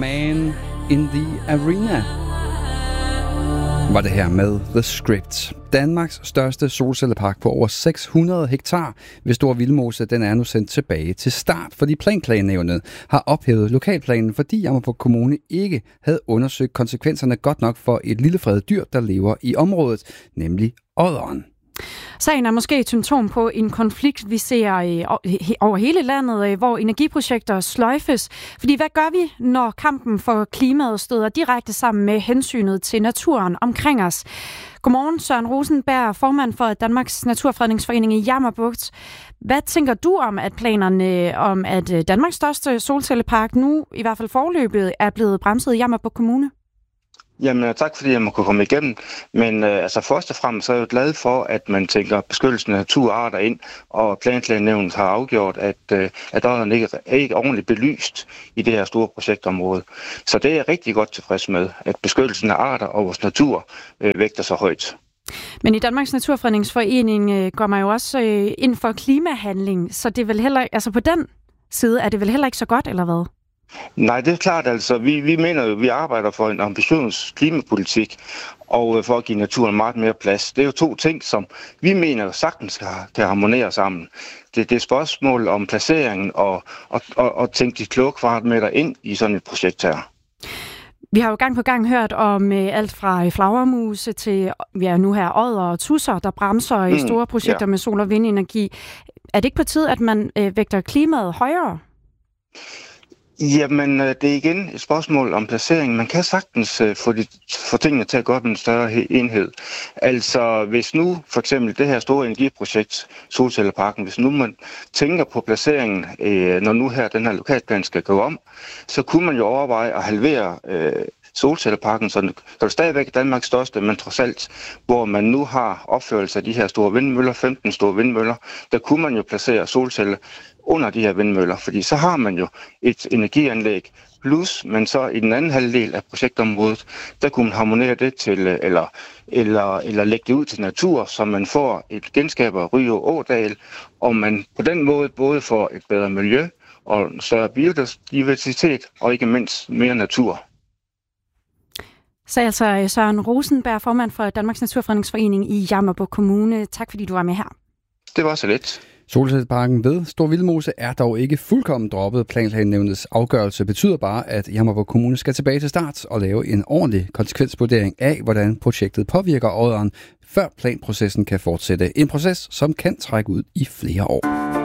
Man in the Arena var det her med The Script. Danmarks største solcellepark på over 600 hektar ved Store Vildmose, den er nu sendt tilbage til start, fordi Planklagenævnet har ophævet lokalplanen, fordi Jammerbugt Kommune ikke havde undersøgt konsekvenserne godt nok for et lille fredet dyr, der lever i området, nemlig odderen. Sagen er måske et symptom på en konflikt, vi ser over hele landet, hvor energiprojekter sløjfes. Fordi hvad gør vi, når kampen for klimaet støder direkte sammen med hensynet til naturen omkring os? Godmorgen, Søren Rosenberg, formand for Danmarks Naturfredningsforening i Jammerbugt. Hvad tænker du om, at planerne om, at Danmarks største solcellepark nu, i hvert fald foreløbet, er blevet bremset i Jammerbugt Kommune? Jamen tak, fordi jeg må kunne komme igennem. Men først og fremmest så er jeg jo glad for, at man tænker beskyttelsen af naturarter ind, og Planklagenævnet har afgjort, at odderen ikke er ordentligt belyst i det her store projektområde. Så det er jeg rigtig godt tilfreds med, at beskyttelsen af arter og vores natur vægter så højt. Men i Danmarks Naturfredningsforening går man jo også ind for klimahandling, så det er vel heller, altså på den side er det vel heller ikke så godt, eller hvad? Nej, det er klart altså. Vi mener jo, vi arbejder for en ambitiøs klimapolitik og for at give naturen meget mere plads. Det er jo to ting, som vi mener sagtens kan harmonere sammen. Det er spørgsmål om placeringen og tænke de kloge kvadratmeter ind i sådan et projekt her. Vi har jo gang på gang hørt om alt fra flagermuse til nu her odder og tusser, der bremser i store projekter med sol- og vindenergi. Er det ikke på tide, at man vægter klimaet højere? Jamen, det er igen et spørgsmål om placering. Man kan sagtens få tingene til at gå op en større enhed. Altså, hvis nu for eksempel det her store energiprojekt, solcelleparken, hvis nu man tænker på placeringen, når nu her den her lokalplan skal gå om, så kunne man jo overveje at halvere solcelleparken, så det stadigvæk er Danmarks største, men trods alt, hvor man nu har opførelse af de her store vindmøller, 15 store vindmøller, der kunne man jo placere solceller under de her vindmøller, fordi så har man jo et energianlæg, plus men så i den anden halvdel af projektområdet, der kunne man harmonere det til, eller lægge det ud til natur, så man får et genskab af Ryå Ådal, og man på den måde både får et bedre miljø, og større biodiversitet, og ikke mindst mere natur. Så altså Søren Rosenberg, formand for Danmarks Naturfredningsforening i Jammerbugt Kommune. Tak fordi du var med her. Det var så lidt. Solcelleparken ved Store Vildmose er dog ikke fuldkommen droppet. Planklagenævnets afgørelse betyder bare, at Jammerbugt Kommune skal tilbage til start og lave en ordentlig konsekvensvurdering af, hvordan projektet påvirker odderen, før planprocessen kan fortsætte. En proces, som kan trække ud i flere år.